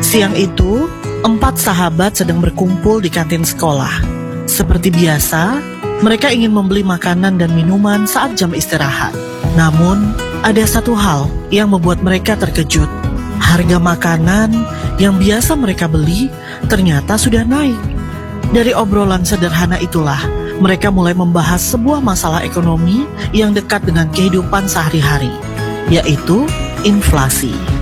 Siang itu, 4 sahabat sedang berkumpul di kantin sekolah. Seperti biasa, mereka ingin membeli makanan dan minuman saat jam istirahat. Namun, ada satu hal yang membuat mereka terkejut. Harga makanan yang biasa mereka beli ternyata sudah naik. Dari obrolan sederhana itulah, mereka mulai membahas sebuah masalah ekonomi yang dekat dengan kehidupan sehari-hari, yaitu inflasi.